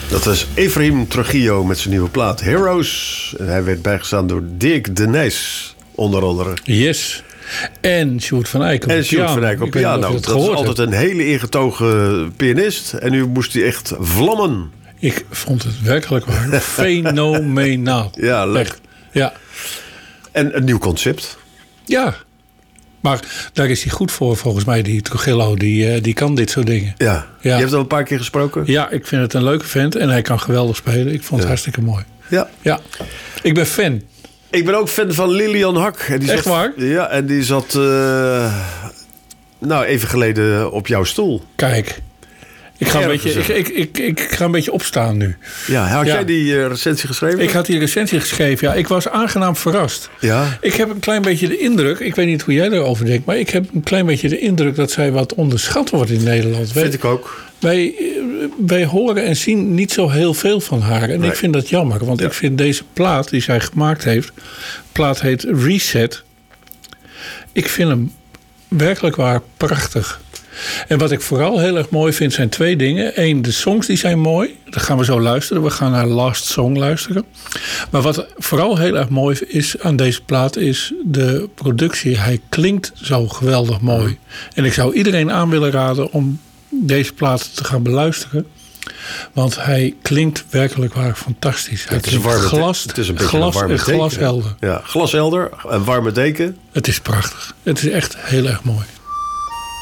Dat was Efraim Trujillo met zijn nieuwe plaat Heroes. En hij werd bijgestaan door Dirk de Nijs, onder andere. Yes. En Sjoerd van Eyck op piano. Dat is altijd een hele ingetogen pianist. En nu moest hij echt vlammen. Ik vond het werkelijk waar fenomenaal. Ja, leuk. Echt. Ja. En een nieuw concept. Ja. Maar daar is hij goed voor, volgens mij, die Trujillo. Die kan dit soort dingen. Ja. Je hebt al een paar keer gesproken? Ja, ik vind het een leuke vent. En hij kan geweldig spelen. Ik vond het hartstikke mooi. Ja. Ik ben fan. Ik ben ook fan van Lilian Hak. Echt waar? Ja, en die zat even geleden op jouw stoel. Kijk. Ik ga een beetje opstaan nu. Ja, had jij die recensie geschreven? Ik had die recensie geschreven, ja. Ik was aangenaam verrast. Ja. Ik heb een klein beetje de indruk... Ik weet niet hoe jij erover denkt... maar ik heb een klein beetje de indruk... dat zij wat onderschat wordt in Nederland. Vind ik ook. Wij horen en zien niet zo heel veel van haar. En ik vind dat jammer. Want ik vind deze plaat die zij gemaakt heeft... De plaat heet Reset. Ik vind hem werkelijk waar prachtig. En wat ik vooral heel erg mooi vind zijn twee dingen. Eén, de songs die zijn mooi. Dat gaan we zo luisteren. We gaan naar Last Song luisteren. Maar wat vooral heel erg mooi is aan deze plaat is de productie. Hij klinkt zo geweldig mooi. En ik zou iedereen aan willen raden om deze plaat te gaan beluisteren. Want hij klinkt werkelijk waar fantastisch. Hij klinkt glashelder. Ja, glashelder, een warme deken. Het is prachtig. Het is echt heel erg mooi.